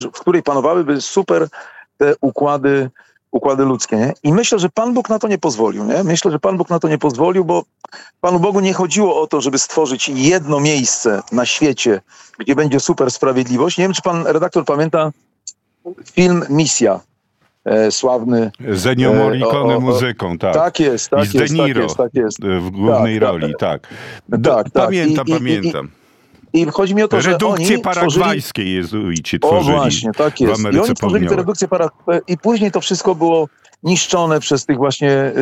w której panowałyby super te układy ludzkie, nie? I myślę, że Pan Bóg na to nie pozwolił, nie? Myślę, że Pan Bóg na to nie pozwolił, bo Panu Bogu nie chodziło o to, żeby stworzyć jedno miejsce na świecie, gdzie będzie super sprawiedliwość. Nie wiem, czy pan redaktor pamięta film Misja, sławny. Z Ennio Morricone muzyką, tak. Tak jest, I z De Niro w głównej roli, tak. Pamiętam. I chodzi mi o to, że redukcje oni paragwajskie jezuici tworzyli. O właśnie, tak jest. W Ameryce I oni tworzyli te redukcje i później to wszystko było niszczone przez tych właśnie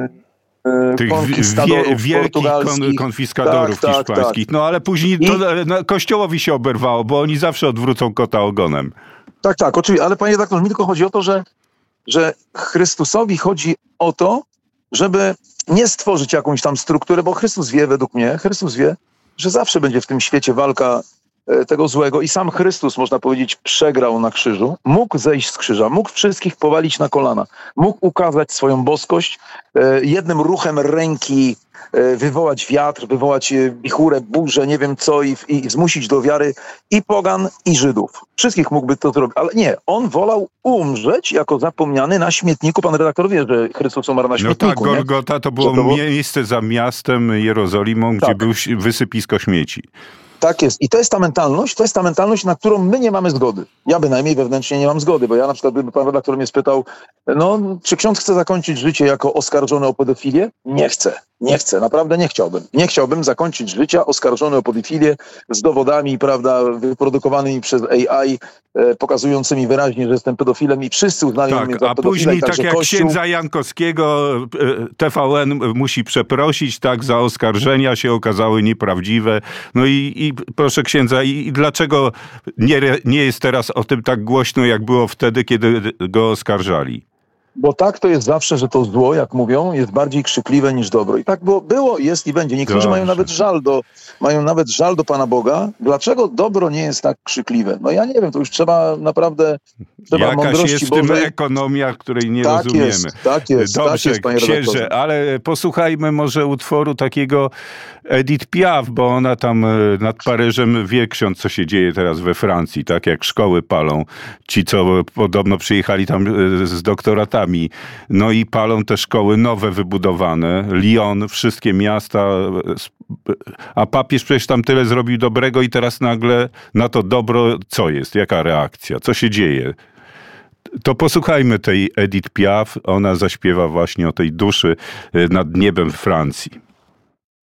tych wielkich konfiskadorów hiszpańskich. Tak. No ale później Kościołowi się oberwało, bo oni zawsze odwrócą kota ogonem. Tak, oczywiście. Ale panie redaktorze, mi tylko chodzi o to, że Chrystusowi chodzi o to, żeby nie stworzyć jakąś tam strukturę, bo Chrystus wie, według mnie, że zawsze będzie w tym świecie walka tego złego i sam Chrystus, można powiedzieć, przegrał na krzyżu, mógł zejść z krzyża, mógł wszystkich powalić na kolana, mógł ukazać swoją boskość, jednym ruchem ręki wywołać wiatr, wywołać wichurę, burzę, nie wiem co i zmusić do wiary i pogan, i Żydów. Wszystkich mógłby to zrobić, ale nie, on wolał umrzeć jako zapomniany na śmietniku. Pan redaktor wie, że Chrystus umarł na śmietniku. No tak, Golgota to było miejsce za miastem Jerozolimą, gdzie był wysypisko śmieci. Tak jest. I to jest ta mentalność, na którą my nie mamy zgody. Ja bynajmniej wewnętrznie nie mam zgody, bo ja na przykład, gdyby pan redaktor mnie spytał, czy ksiądz chce zakończyć życie jako oskarżony o pedofilię? Nie chcę, naprawdę nie chciałbym. Nie chciałbym zakończyć życia oskarżony o pedofilię z dowodami, prawda, wyprodukowanymi przez AI, pokazującymi wyraźnie, że jestem pedofilem i wszyscy uznali mnie za pedofila. A później, tak jak księdza Jankowskiego, TVN musi przeprosić, tak, za oskarżenia się okazały nieprawdziwe. No i proszę księdza, i dlaczego nie jest teraz o tym tak głośno, jak było wtedy, kiedy go oskarżali? Bo tak to jest zawsze, że to zło, jak mówią, jest bardziej krzykliwe niż dobro. I tak było, jest i będzie. Niektórzy mają nawet żal do Pana Boga. Dlaczego dobro nie jest tak krzykliwe? No ja nie wiem, to już trzeba naprawdę mądrości jest w Bożej. tym ekonomia, której nie rozumiemy. Tak jest, dobrze, panie księże, ale posłuchajmy może utworu takiego Edith Piaf, bo ona tam nad Paryżem wie ksiądz, co się dzieje teraz we Francji, tak jak szkoły palą. Ci, co podobno przyjechali tam z doktoratami. No i palą te szkoły nowe wybudowane. Lyon, wszystkie miasta. A papież przecież tam tyle zrobił dobrego i teraz nagle na to dobro co jest? Jaka reakcja? Co się dzieje? To posłuchajmy tej Edith Piaf. Ona zaśpiewa właśnie o tej duszy nad niebem Francji.